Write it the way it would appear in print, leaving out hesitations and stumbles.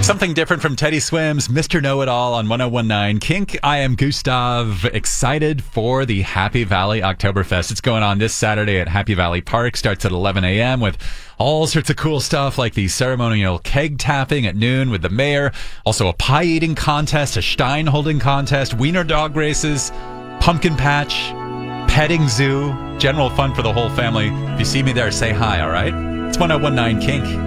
Something different from Teddy Swims, Mr. Know-It-All on 1019 Kink. I am Gustav, excited for the Happy Valley Oktoberfest. It's going on this Saturday at Happy Valley Park. Starts at 11 a.m. with all sorts of cool stuff like the ceremonial keg tapping at noon with the mayor. Also a pie eating contest, a Stein holding contest, wiener dog races, pumpkin patch, petting zoo, general fun for the whole family. If you see me there, say hi, all right? It's 1019 Kink.